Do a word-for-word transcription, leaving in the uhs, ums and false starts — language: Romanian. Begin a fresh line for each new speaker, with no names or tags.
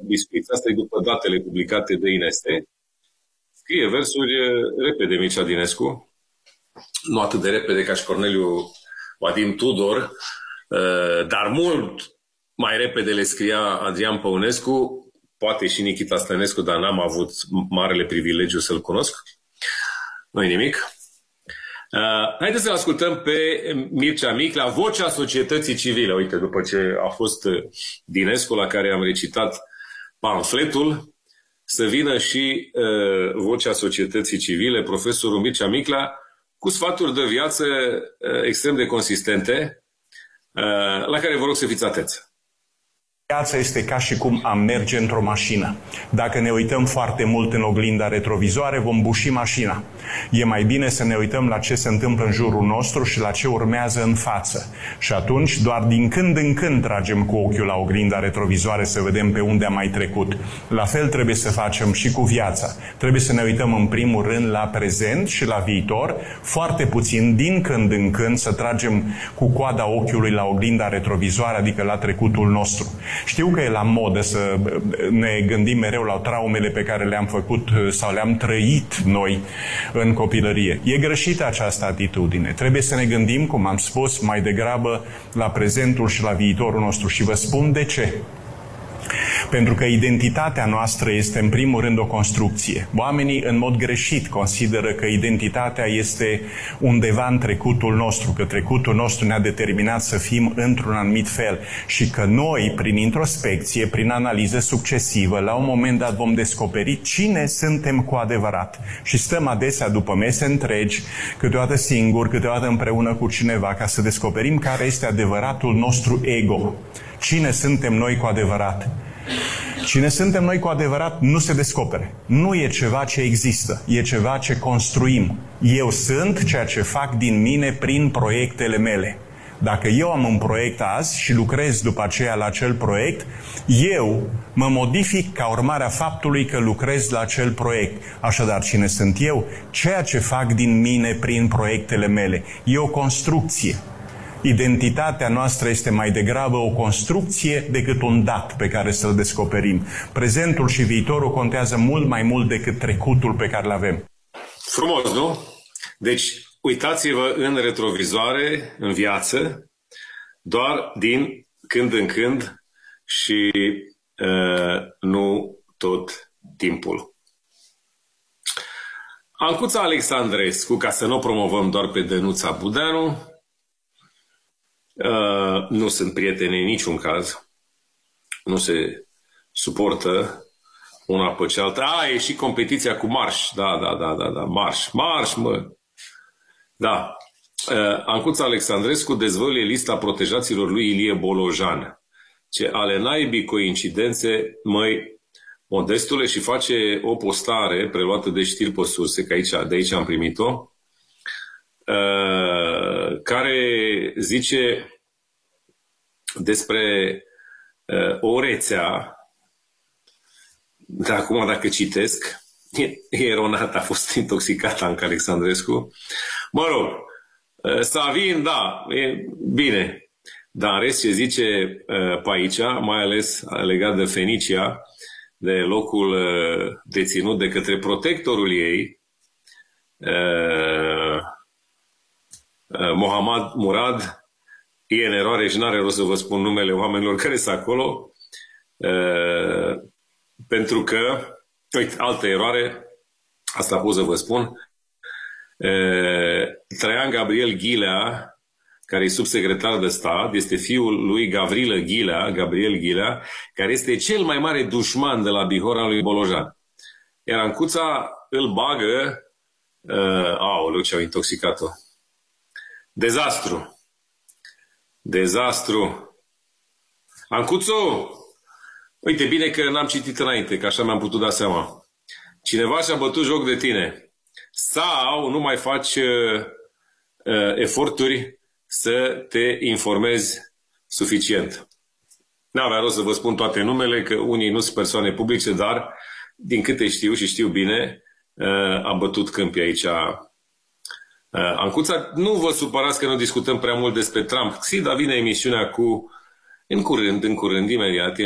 biscuiți, asta e după datele publicate de Ineste. Scrie versuri repede Mircea Dinescu, nu atât de repede ca și Corneliu Vadim Tudor, dar mult mai repede le scria Adrian Păunescu, poate și Nichita Stănescu, dar n-am avut marele privilegiu să-l cunosc. Nu-i nimic. Uh, haideți să-l ascultăm pe Mircea Micla, vocea societății civile. Uite, după ce a fost Dinescu, la care am recitat pamfletul, să vină și uh, vocea societății civile, profesorul Mircea Micla, cu sfaturi de viață uh, extrem de consistente, uh, la care vă rog să fiți atenți.
Viața este ca și cum am merge într-o mașină. Dacă ne uităm foarte mult în oglinda retrovizoare, vom buși mașina. E mai bine să ne uităm la ce se întâmplă în jurul nostru și la ce urmează în față. Și atunci, doar din când în când tragem cu ochiul la oglinda retrovizoare să vedem pe unde am mai trecut. La fel trebuie să facem și cu viața. Trebuie să ne uităm în primul rând la prezent și la viitor, foarte puțin, din când în când, să tragem cu coada ochiului la oglinda retrovizoare, adică la trecutul nostru. Știu că e la modă să ne gândim mereu la traumele pe care le-am făcut sau le-am trăit noi în copilărie. E greșită această atitudine. Trebuie să ne gândim, cum am spus, mai degrabă la prezentul și la viitorul nostru. Și vă spun de ce. Pentru că identitatea noastră este în primul rând o construcție. Oamenii în mod greșit consideră că identitatea este undeva în trecutul nostru, că trecutul nostru ne-a determinat să fim într-un anumit fel și că noi, prin introspecție, prin analiză succesivă, la un moment dat vom descoperi cine suntem cu adevărat. Și stăm adesea după mese întregi, câteodată singuri, câteodată împreună cu cineva, ca să descoperim care este adevăratul nostru ego. Cine suntem noi cu adevărat? Cine suntem noi cu adevărat nu se descopere. Nu e ceva ce există, e ceva ce construim. Eu sunt ceea ce fac din mine prin proiectele mele. Dacă eu am un proiect azi și lucrez după aceea la acel proiect, eu mă modific ca urmare a faptului că lucrez la acel proiect. Așadar, cine sunt eu? Ceea ce fac din mine prin proiectele mele. E o construcție. Identitatea noastră este mai degrabă o construcție decât un dat pe care să-l descoperim. Prezentul și viitorul contează mult mai mult decât trecutul pe care îl avem.
Frumos, nu? Deci, uitați-vă în retrovizoare, în viață, doar din când în când și uh, nu tot timpul. Ancuța Alexandrescu, ca să nu o promovăm doar pe Dănuța Budeanu, Uh, nu sunt prieteni în niciun caz. Nu se suportă una pe cealaltă. A, e și competiția cu Marș. Da, da, da, da, da. Marș. Marș, mă. Da. Uh, Ancuța Alexandrescu dezvăluie lista protejaților lui Ilie Bolojan. Ce ale naibii coincidențe, măi, modestule, și face o postare preluată de Știri pe Surse, că aici, de aici am primit-o, Uh, care zice despre uh, o rețea, de acum dacă citesc, e eronat, a fost intoxicat Anca Alexandrescu. Mă rog, uh, Savin, da, e bine, dar în rest ce zice uh, pe aici, mai ales legat de Fenicia, de locul uh, deținut de către protectorul ei, uh, Mohammad Murad, e în eroare și n-are rost să vă spun numele oamenilor care sunt acolo, uh, pentru că, uite, altă eroare, asta pot să vă spun, uh, Traian Gabriel Ghilea, care e subsecretar de stat, este fiul lui Gavrilă Ghilea, Gabriel Ghilea, care este cel mai mare dușman de la Bihor al lui Bolojan. Iar Ancuța îl bagă, uh, aoleu, ce-au intoxicat-o. Dezastru. Dezastru. Ancuțu! Uite, bine că n-am citit înainte, că așa mi-am putut da seama. Cineva și-a bătut joc de tine. Sau nu mai faci uh, uh, eforturi să te informezi suficient. N-avea rost să vă spun toate numele, că unii nu sunt persoane publice, dar, din câte știu și știu bine, uh, a bătut câmpii aici. Uh, Ancuța, nu vă supărați că nu discutăm prea mult despre Trump. Si, dar vine emisiunea cu, în curând, în curând, imediat,